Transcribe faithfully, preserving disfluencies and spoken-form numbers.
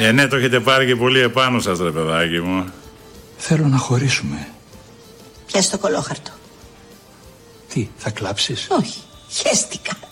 Ε, ναι, το έχετε πάρει και πολύ επάνω σας, ρε παιδάκι μου. Θέλω να χωρίσουμε. Πιάσε το κολόχαρτο. Τι, θα κλάψεις? Όχι, χέστηκα.